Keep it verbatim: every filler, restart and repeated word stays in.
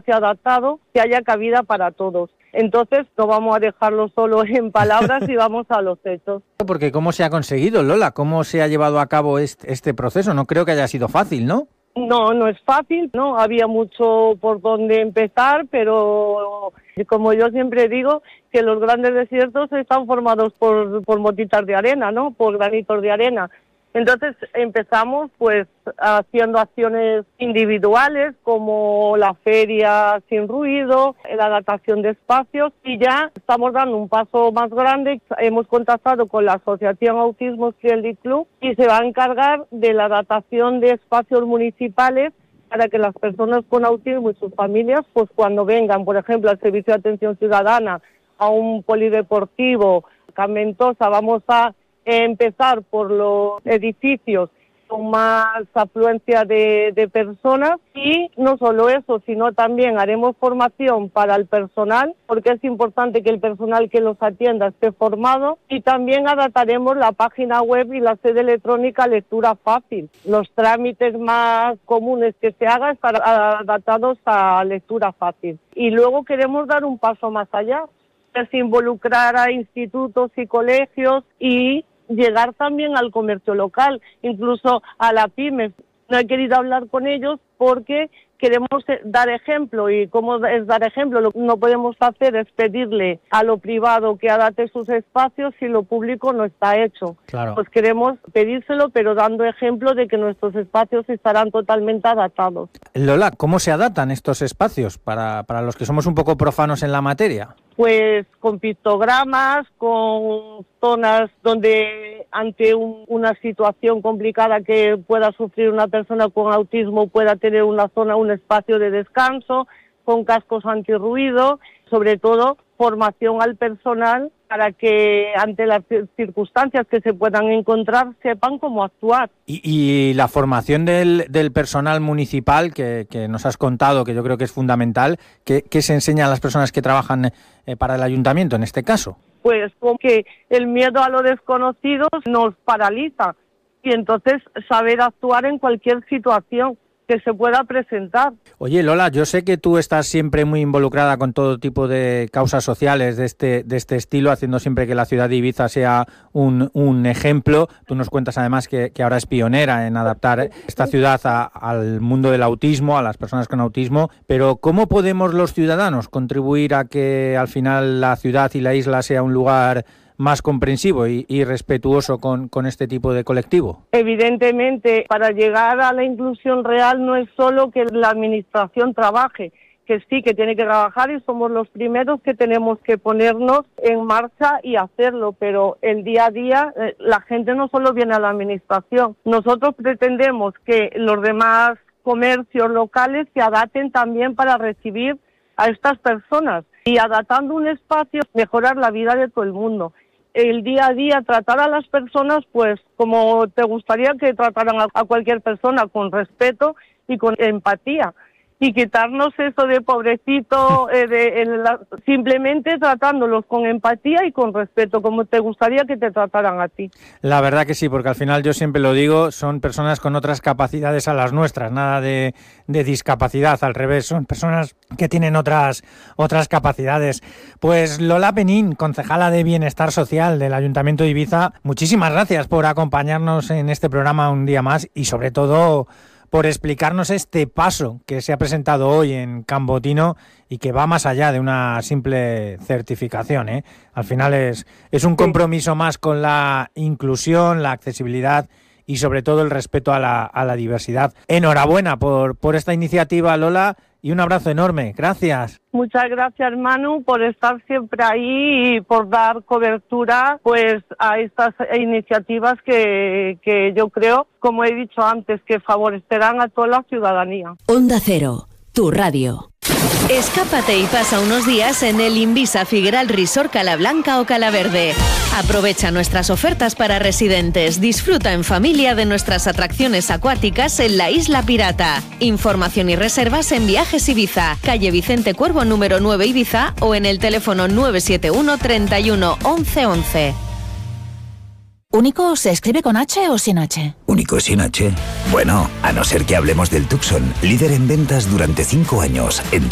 espacio adaptado que haya cabida para todos. Entonces no vamos a dejarlo solo en palabras y vamos a los hechos. Porque ¿cómo se ha conseguido, Lola? ¿Cómo se ha llevado a cabo este, este proceso? No creo que haya sido fácil, ¿no? No, no es fácil, ¿no? Había mucho por donde empezar, pero como yo siempre digo, que los grandes desiertos están formados por, por motitas de arena, ¿no? Por granitos de arena. Entonces empezamos pues haciendo acciones individuales como la feria sin ruido, la adaptación de espacios, y ya estamos dando un paso más grande. Hemos contactado con la Asociación Autismo Friendly Club y se va a encargar de la adaptación de espacios municipales para que las personas con autismo y sus familias, pues cuando vengan, por ejemplo, al Servicio de Atención Ciudadana, a un polideportivo, Carmentosa, vamos a empezar por los edificios con más afluencia de, de personas, y no solo eso, sino también haremos formación para el personal, porque es importante que el personal que los atienda esté formado, y también adaptaremos la página web y la sede electrónica Lectura Fácil. Los trámites más comunes que se hagan estarán adaptados a Lectura Fácil. Y luego queremos dar un paso más allá, es involucrar a institutos y colegios y llegar también al comercio local, incluso a la pyme. No he querido hablar con ellos porque queremos dar ejemplo, y cómo es dar ejemplo, lo que no podemos hacer es pedirle a lo privado que adapte sus espacios si lo público no está hecho. Claro. Pues queremos pedírselo, pero dando ejemplo de que nuestros espacios estarán totalmente adaptados. Lola, ¿cómo se adaptan estos espacios para, para los que somos un poco profanos en la materia? Pues con pictogramas, con zonas donde ante un, una situación complicada que pueda sufrir una persona con autismo pueda tener una zona, un espacio de descanso, con cascos antirruido, sobre todo formación al personal para que ante las circunstancias que se puedan encontrar sepan cómo actuar. Y, y la formación del, del personal municipal que, que nos has contado, que yo creo que es fundamental, ¿qué, qué se enseña a las personas que trabajan eh, para el ayuntamiento en este caso? Pues porque el miedo a lo desconocido nos paraliza, y entonces saber actuar en cualquier situación que se pueda presentar. Oye, Lola, yo sé que tú estás siempre muy involucrada con todo tipo de causas sociales de este de este estilo, haciendo siempre que la ciudad de Ibiza sea un, un ejemplo. Tú nos cuentas además que, que ahora es pionera en adaptar esta ciudad a, al mundo del autismo, a las personas con autismo, pero ¿cómo podemos los ciudadanos contribuir a que al final la ciudad y la isla sea un lugar más comprensivo y, y respetuoso con, con este tipo de colectivo? Evidentemente, para llegar a la inclusión real no es solo que la administración trabaje, que sí, que tiene que trabajar, y somos los primeros que tenemos que ponernos en marcha y hacerlo, pero el día a día eh, la gente no solo viene a la administración. Nosotros pretendemos que los demás comercios locales se adapten también para recibir a estas personas, y adaptando un espacio, mejorar la vida de todo el mundo. El día a día, tratar a las personas pues como te gustaría que trataran a, a cualquier persona, con respeto y con empatía, y quitarnos eso de pobrecito, eh, de, en la, simplemente tratándolos con empatía y con respeto, como te gustaría que te trataran a ti. La verdad que sí, porque al final yo siempre lo digo, son personas con otras capacidades a las nuestras, nada de, de discapacidad, al revés, son personas que tienen otras, otras capacidades. Pues Lola Penín, concejala de Bienestar Social del Ayuntamiento de Ibiza, muchísimas gracias por acompañarnos en este programa un día más, y sobre todo por explicarnos este paso que se ha presentado hoy en Can Botino y que va más allá de una simple certificación, ¿eh? Al final es, es un compromiso más con la inclusión, la accesibilidad y sobre todo el respeto a la, a la diversidad. Enhorabuena por, por esta iniciativa, Lola, y un abrazo enorme. Gracias. Muchas gracias, Manu, por estar siempre ahí y por dar cobertura pues a estas iniciativas que, que yo creo, como he dicho antes, que favorecerán a toda la ciudadanía. Onda Cero, tu radio. Escápate y pasa unos días en el Invisa Figueral Resort Calablanca o Calaverde. Aprovecha nuestras ofertas para residentes. Disfruta en familia de nuestras atracciones acuáticas en la Isla Pirata. Información y reservas en Viajes Ibiza, calle Vicente Cuervo número nueve Ibiza, o en el teléfono nueve siete uno, treinta y uno, once once. ¿Único se escribe con H o sin H? ¿Único sin H? Bueno, a no ser que hablemos del Tucson, líder en ventas durante cinco años en